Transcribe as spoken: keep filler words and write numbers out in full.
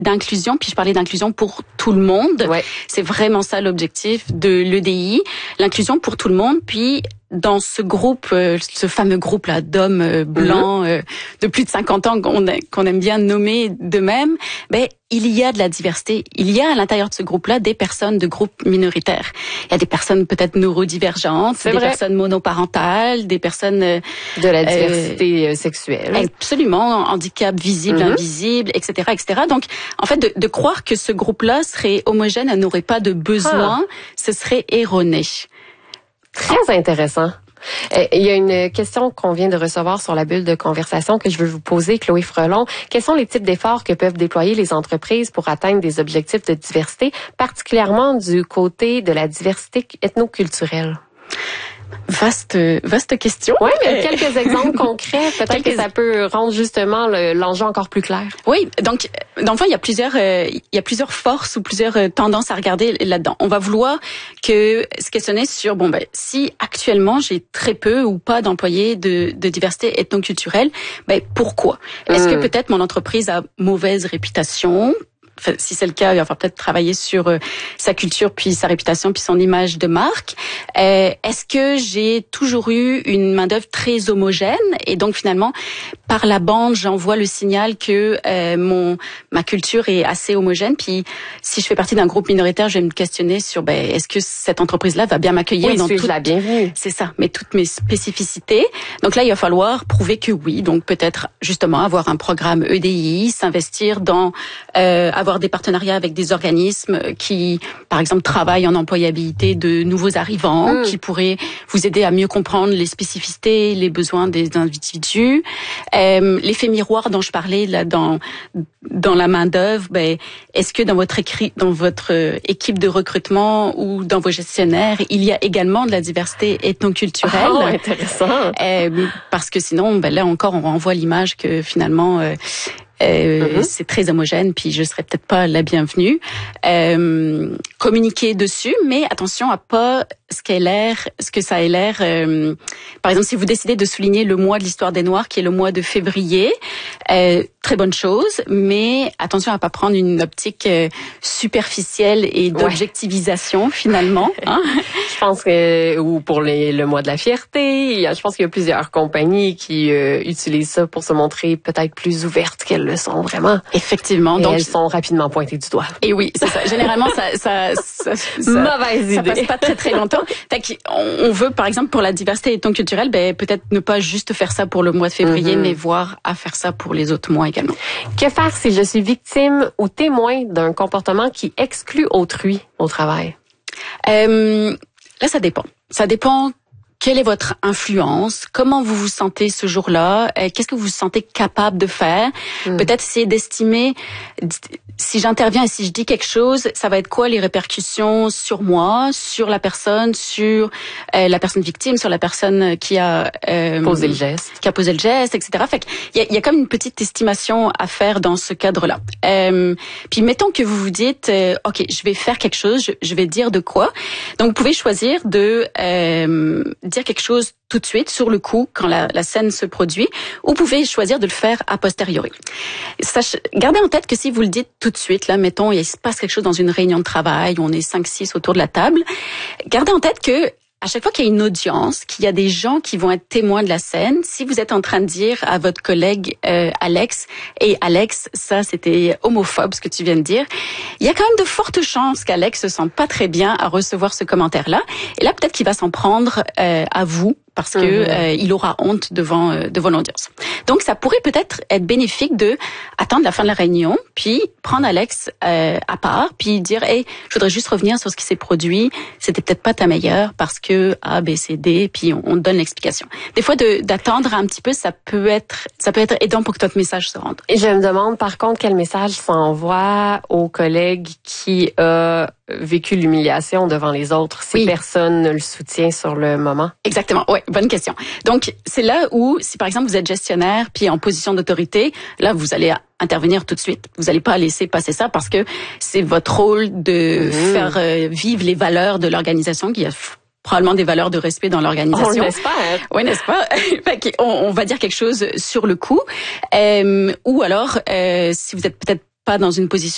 d'inclusion, puis je parlais d'inclusion pour tout le monde. Ouais. C'est vraiment ça l'objectif de l'E D I, l'inclusion pour tout le monde. Puis dans ce groupe, euh, ce fameux groupe là d'hommes euh, blancs euh, de plus de cinquante ans qu'on qu'on aime bien nommer de même, ben il y a de la diversité. Il y a à l'intérieur de ce groupe-là des personnes de groupes minoritaires. Il y a des personnes peut-être neurodivergentes, C'est des vrai. personnes monoparentales, des personnes euh, De la diversité euh, sexuelle. absolument handicap visible, Mm-hmm. invisible, et cetera, et cetera. Donc en fait de, de croire que ce groupe-là serait homogène, n'aurait pas de besoin, Ah. ce serait erroné. Très intéressant. Euh, Il y a une question qu'on vient de recevoir sur la bulle de conversation que je veux vous poser, Chloé Frelon. Quels sont les types d'efforts que peuvent déployer les entreprises pour atteindre des objectifs de diversité, particulièrement du côté de la diversité ethnoculturelle? Vaste, vaste question. Oui, mais quelques exemples concrets, peut-être Quelques- que ça peut rendre justement le- l'enjeu encore plus clair. Oui, donc dans le fond, il y a plusieurs, euh, il y a plusieurs forces ou plusieurs euh, tendances à regarder là-dedans. On va vouloir que se questionner sur bon ben si actuellement j'ai très peu ou pas d'employés de, de diversité ethnoculturelle, ben pourquoi? Est-ce Mm. que peut-être mon entreprise a mauvaise réputation? Enfin, si c'est le cas, il va falloir peut-être travailler sur euh, sa culture, puis sa réputation, puis son image de marque. Euh, est-ce que j'ai toujours eu une main-d'œuvre très homogène et donc finalement, par la bande, j'envoie le signal que euh, mon ma culture est assez homogène. Puis si je fais partie d'un groupe minoritaire, je vais me questionner sur ben est-ce que cette entreprise-là va bien m'accueillir Oui, dans suis-je toute la bienvenue? c'est ça, mais toutes mes spécificités. Donc là, il va falloir prouver que oui. Donc peut-être justement avoir un programme E D I, s'investir dans, euh, avoir des partenariats avec des organismes qui, par exemple, travaillent en employabilité de nouveaux arrivants, Mm. qui pourraient vous aider à mieux comprendre les spécificités, les besoins des individus. Euh, l'effet miroir dont je parlais là dans dans la main d'œuvre, ben est-ce que dans votre écrit, dans votre euh, équipe de recrutement ou dans vos gestionnaires, il y a également de la diversité ethnoculturelle? Oh, intéressant. Euh, parce que sinon, ben là encore, on renvoie l'image que finalement euh, euh, Mm-hmm. c'est très homogène, puis je serais peut-être pas la bienvenue. Euh, communiquer dessus, mais attention à pas ce qu'est l'air, ce que ça ait l'air. Euh, par exemple, si vous décidez de souligner le mois de l'histoire des Noirs, qui est le mois de février, euh, très bonne chose, mais attention à pas prendre une optique euh, superficielle et d'objectivisation finalement. Hein? Je pense que, ou pour les, le mois de la fierté, il y a- je pense qu'il y a plusieurs compagnies qui euh, utilisent ça pour se montrer peut-être plus ouvertes qu'elles le sont vraiment. Effectivement. Et Donc, elles sont rapidement pointées du doigt. et oui, c'est ça. Généralement, ça, ça, ça, ça Mauvaise ça idée. passe pas très très longtemps. Fait qu'on- on veut, par exemple, pour la diversité ethnoculturelle, ben peut-être ne pas juste faire ça pour le mois de février, Mhm. mais voir à faire ça pour les autres mois également. Que faire si je suis victime ou témoin d'un comportement qui exclut autrui au travail? Euh, là, ça dépend. Ça dépend. Quelle est votre influence? Comment vous vous sentez ce jour-là? Euh, Qu'est-ce que vous vous sentez capable de faire? Mm. Peut-être essayer d'estimer si j'interviens et si je dis quelque chose, ça va être quoi les répercussions sur moi, sur la personne, sur euh, la personne victime, sur la personne qui a euh, Poser le geste. qui a posé le geste, et cetera. Fait qu'il y a, il y a comme une petite estimation à faire dans ce cadre-là. Euh, puis mettons que vous vous dites, euh, ok, je vais faire quelque chose, je, je vais dire de quoi. Donc vous pouvez choisir de euh, dire quelque chose tout de suite, sur le coup, quand la, la scène se produit, ou vous pouvez choisir de le faire a posteriori. Sach- gardez en tête que si vous le dites tout de suite, là, mettons, il se passe quelque chose dans une réunion de travail, où on est cinq six autour de la table, gardez en tête que à chaque fois qu'il y a une audience, qu'il y a des gens qui vont être témoins de la scène, si vous êtes en train de dire à votre collègue euh, Alex, et Alex, ça c'était homophobe ce que tu viens de dire, il y a quand même de fortes chances qu'Alex se sente pas très bien à recevoir ce commentaire-là. Et là, peut-être qu'il va s'en prendre euh, à vous parce que Mhm. euh, il aura honte devant euh, devant l'audience. Donc, ça pourrait peut-être être bénéfique de attendre la fin de la réunion, puis prendre Alex euh, à part, puis dire, hey, je voudrais juste revenir sur ce qui s'est produit. C'était peut-être pas ta meilleure parce que A, B, C, D, puis on, on donne l'explication. Des fois, de, d'attendre un petit peu, ça peut être ça peut être aidant pour que votre message se rende. Et je me demande par contre quel message s'envoie aux collègues qui a vécu l'humiliation devant les autres si Oui. personne ne le soutient sur le moment. Exactement, ouais, bonne question. Donc, c'est là où, si par exemple vous êtes gestionnaire puis en position d'autorité, là vous allez intervenir tout de suite. Vous n'allez pas laisser passer ça parce que c'est votre rôle de Mmh. faire euh, vivre les valeurs de l'organisation, qui a f- probablement des valeurs de respect dans On l'organisation. l'espère. Oui, n'est-ce pas? Fait qu'on- on va dire quelque chose sur le coup. Euh, ou alors, euh, si vous êtes peut-être pas dans une position